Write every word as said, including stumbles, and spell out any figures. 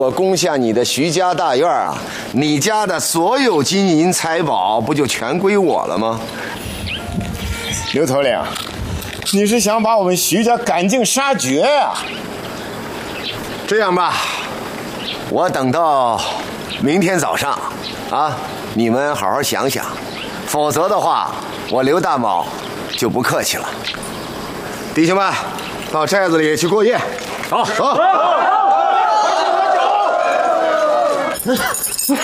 我攻下你的徐家大院啊，你家的所有金银财宝不就全归我了吗？ 刘头领，你是想把我们徐家赶尽杀绝啊？ 这样吧，我等到明天早上啊，你们好好想想，否则的话，我刘大卯就不客气了。弟兄们，到寨子里去过夜。 好， 走。 好